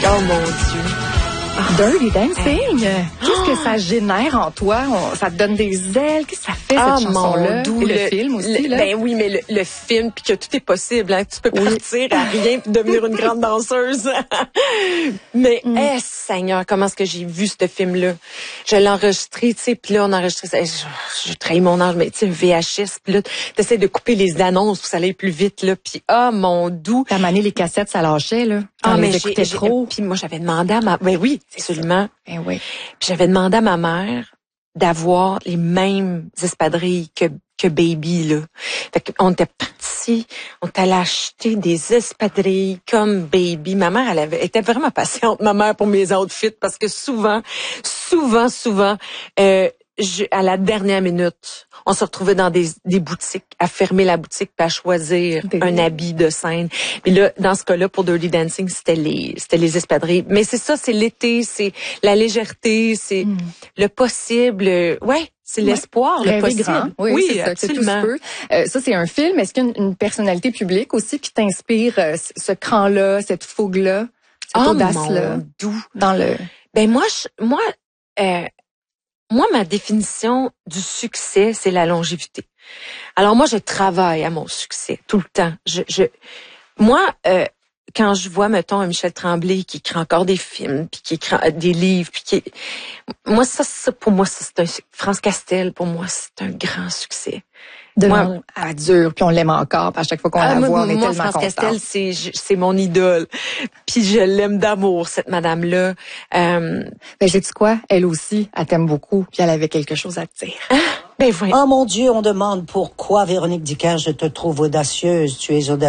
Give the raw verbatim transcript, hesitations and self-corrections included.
Oh mon Dieu. Dirty Dancing, qu'est-ce que ça génère en toi? On, ça te donne des ailes? Qu'est-ce que ça fait, Ah, cette chanson-là? Doux, Et le, le film aussi, le, là? Ben oui, mais le, le film, puis que tout est possible. Hein, tu peux Oui. partir à rien puis devenir une grande danseuse. Mais, mm. eh, Seigneur, comment est-ce que j'ai vu ce film-là? Je l'ai enregistré, tu sais, puis là, on a enregistré ça. Je, je trahis mon âge, mais tu sais, un V H S, puis là, t'essaies de couper les annonces pour que ça aille plus vite, là. Puis, ah, mon doux. T'as mané les cassettes, ça lâchait, là. Ah, mais j'écoutais trop. Puis moi, j'avais demandé à ma... Ben oui, absolument. Ben oui. Puis j'avais demandé à ma mère d'avoir les mêmes espadrilles que que Baby, là. Fait qu'on était partis, on était allé acheter des espadrilles comme Baby. Ma mère, elle avait, était vraiment patiente, ma mère, pour mes outfits, parce que souvent, souvent, souvent, euh, je, à la dernière minute, on se retrouvait dans des, des boutiques, à fermer la boutique puis à choisir des... un habit de scène. Puis là, dans ce cas-là, pour Dirty Dancing, c'était les, c'était les espadrilles. Mais c'est ça, c'est l'été, c'est la légèreté, c'est mm. le possible. Ouais, c'est ouais. l'espoir, le possible. Grand. Oui, oui c'est ça, absolument. Tout euh, ça, c'est un film. Est-ce qu'il y a une, une personnalité publique aussi qui t'inspire euh, ce cran-là, cette fougue-là, cette oh, audace-là? Mon doux. Dans le... Ben moi, je, moi, euh, Moi, ma définition du succès, c'est la longévité. Alors moi, je travaille à mon succès tout le temps. Je, je, moi, euh, quand je vois, mettons, un Michel Tremblay qui écrit encore des films, puis qui écrit des livres, puis qui, moi, ça, ça pour moi, ça, c'est un France Castel, pour moi, c'est un grand succès. De moi, à dur, puis on l'aime encore. Puis à chaque fois qu'on ah, la voit, on est moi, tellement France Castel, c'est c'est mon idole. Puis je l'aime d'amour, cette madame-là. Euh... Ben, sais-tu quoi? Elle aussi, elle t'aime beaucoup, puis elle avait quelque chose à te dire. Ah, ben, voyons. Oh mon Dieu, on demande pourquoi, Véronique Dicker, je te trouve audacieuse. Tu es audacieuse.